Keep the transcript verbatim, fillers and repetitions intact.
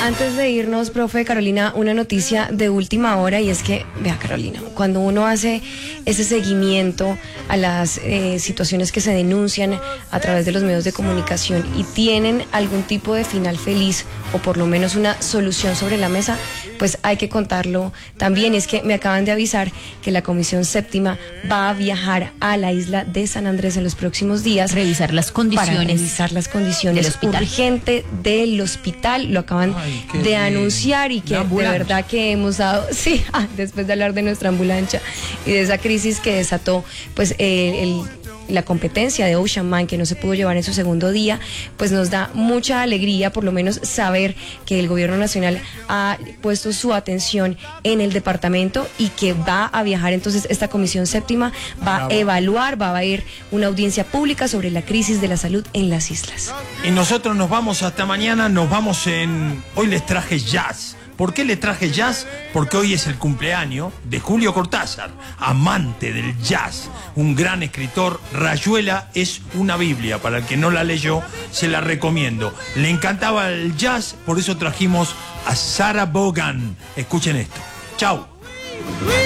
Antes de irnos, profe Carolina, una noticia de última hora, y es que, vea Carolina, cuando uno hace ese seguimiento a las eh, situaciones que se denuncian a través de los medios de comunicación y tienen algún tipo de final feliz o por lo menos una solución sobre la mesa, pues hay que contarlo también. Es que me acaban de avisar que la Comisión Séptima va a viajar a la isla de San Andrés en los próximos días. Revisar las condiciones. Para revisar las condiciones del hospital. urgente del hospital. Lo acaban Ay, de bien. anunciar y que de verdad que hemos dado, sí, ah, después de hablar de nuestra ambulancia y de esa crisis que desató pues eh, el la competencia de Ocean Mind, que no se pudo llevar en su segundo día, pues nos da mucha alegría por lo menos saber que el gobierno nacional ha puesto su atención en el departamento y que va a viajar. Entonces esta Comisión Séptima va Bravo. a evaluar, va a haber una audiencia pública sobre la crisis de la salud en las islas. Y nosotros nos vamos hasta mañana, nos vamos en... Hoy les traje jazz. ¿Por qué le traje jazz? Porque hoy es el cumpleaños de Julio Cortázar, amante del jazz, un gran escritor. Rayuela es una Biblia, para el que no la leyó, se la recomiendo. Le encantaba el jazz, por eso trajimos a Sarah Vaughan. Escuchen esto. Chau.